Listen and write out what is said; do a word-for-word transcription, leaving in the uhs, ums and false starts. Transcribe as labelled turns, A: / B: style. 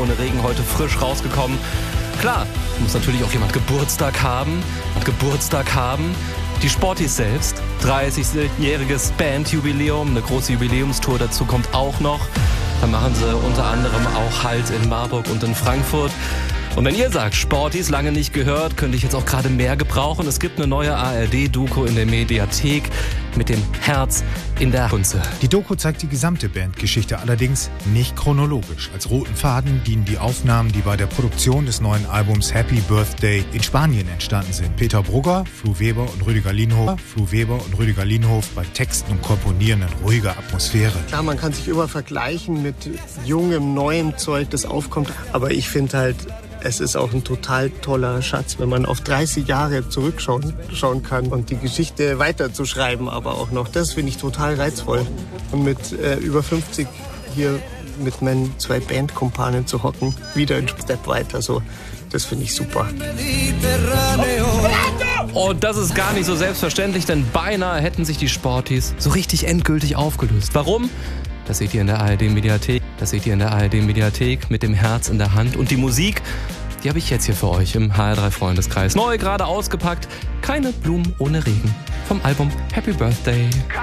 A: ohne Regen heute frisch rausgekommen. Klar, muss natürlich auch jemand Geburtstag haben. Und Geburtstag haben die Sporties selbst. dreißigjähriges Bandjubiläum, eine große Jubiläumstour dazu kommt auch noch. Da machen sie unter anderem auch Halt in Marburg und in Frankfurt. Und wenn ihr sagt, Sporties lange nicht gehört, könnte ich jetzt auch gerade mehr gebrauchen. Es gibt eine neue A R D-Doku in der Mediathek mit dem Herz in der Hunze.
B: Die Doku zeigt die gesamte Bandgeschichte, allerdings nicht chronologisch. Als roten Faden dienen die Aufnahmen, die bei der Produktion des neuen Albums Happy Birthday in Spanien entstanden sind. Peter Brugger, Flu Weber und Rüdiger Lienhof, Flu Weber und Rüdiger Lienhof beim Texten und Komponieren in ruhiger Atmosphäre.
C: Klar, man kann sich immer vergleichen mit jungem, neuem Zeug, das aufkommt. Aber ich finde halt, es ist auch ein total toller Schatz, wenn man auf dreißig Jahre zurückschauen schauen kann und die Geschichte weiterzuschreiben, aber auch noch. Das finde ich total reizvoll. Und mit äh, über fünfzig hier mit meinen zwei Bandkumpanen zu hocken, wieder einen Step weiter, so, das finde ich super.
A: Und das ist gar nicht so selbstverständlich, denn beinahe hätten sich die Sporties so richtig endgültig aufgelöst. Warum? Das seht ihr in der A R D-Mediathek. Das seht ihr in der A R D-Mediathek mit dem Herz in der Hand. Und die Musik, die habe ich jetzt hier für euch im H R drei Freundeskreis. Neu gerade ausgepackt. Keine Blumen ohne Regen. Vom Album Happy Birthday.